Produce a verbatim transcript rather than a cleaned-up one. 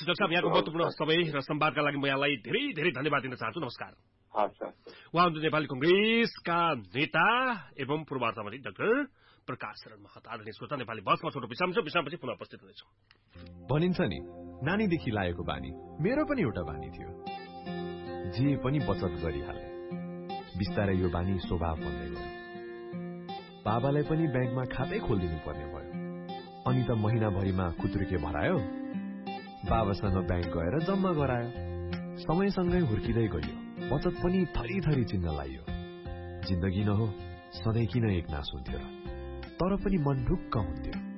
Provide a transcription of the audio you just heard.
शिक्षक साहब यहाँको महत्त्वपूर्ण समय र संवादका लागि म यहाँलाई धेरै धेरै धन्यवाद दिन चाहन्छु। नमस्कार। हस् उहाँ नेपाली कंग्रेसका नेता एवं पूर्व अर्थमन्त्री डाक्टर प्रकाश शरण महत। आदरणीय श्रोता, नेपाली बसमा छोटो विश्राम छ, विश्रामपछि पुनः उपस्थित हुनेछौँ। भनिन्छ नि नानीदेखि लागेको बानी मेरो पनि एउटा बानी थियो, जे पनि बचत गरिहाल्ने। बिस्तारै यो बानी स्वभाव बन्दै गयो। बाबालाई पनि ब्याङ्कमा खातै खोलिदिनु पर्ने भयो। अनि त महिनाभरिमा खुत्रुके भरायो, बाबासँग ब्याङ्क गएर जम्मा गरायो। समयसँगै हुर्किँदै गयो, बचत पनि थरी थरी चिन्न लागियो। जिन्दगी न हो सधैँ किन एक नास हुन्थ्यो र, तर पनि मन ढुक्क हुन्थ्यो।